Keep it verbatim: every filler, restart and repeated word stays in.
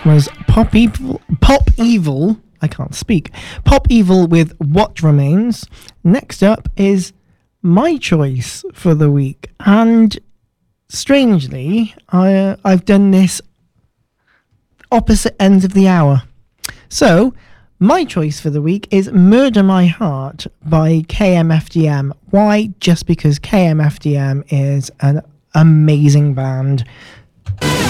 was Pop Evil, Pop Evil, I can't speak, Pop Evil with What Remains. Next up is my choice for the week, and strangely, I, uh, I've done this opposite ends of the hour. So, my choice for the week is Murder My Heart by K M F D M. Why? Just because K M F D M is an amazing band.